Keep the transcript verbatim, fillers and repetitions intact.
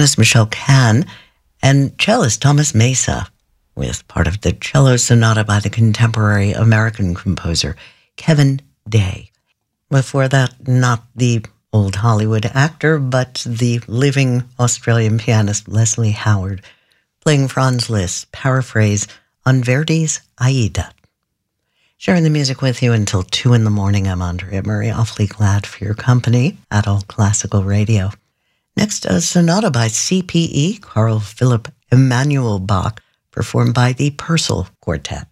pianist Michelle Kahn, and cellist Thomas Mesa, with part of the cello sonata by the contemporary American composer Kevin Day. Before that, not the old Hollywood actor, but the living Australian pianist Leslie Howard, playing Franz Liszt's paraphrase on Verdi's Aida. Sharing the music with you until two in the morning, I'm Andrea Murray, awfully glad for your company at All Classical Radio. Next, a sonata by C P E, Carl Philipp Emanuel Bach, performed by the Purcell Quartet.